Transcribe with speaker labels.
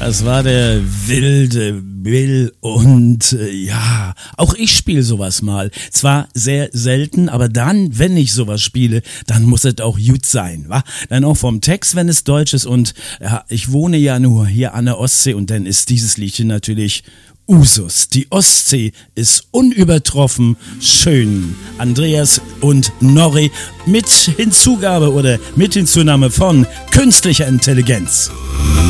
Speaker 1: Das war der wilde Bill und ja, auch ich spiele sowas mal. Zwar sehr selten, aber dann, wenn ich sowas spiele, dann muss es auch gut sein, wa? Dann auch vom Text, wenn es deutsch ist und ja, ich wohne ja nur hier an der Ostsee und dann ist dieses Liedchen natürlich Usus. Die Ostsee ist unübertroffen schön. Andreas und Norri mit Hinzugabe oder mit Hinzunahme von künstlicher Intelligenz.